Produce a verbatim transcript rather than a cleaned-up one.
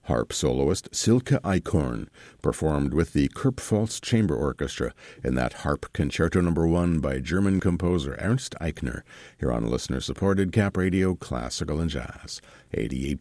Harp soloist Silke Eichhorn performed with the Kurpfalz Chamber Orchestra in that Harp Concerto Number One by German composer Ernst Eichner, here on listener-supported Cap Radio Classical and Jazz, eighty-eight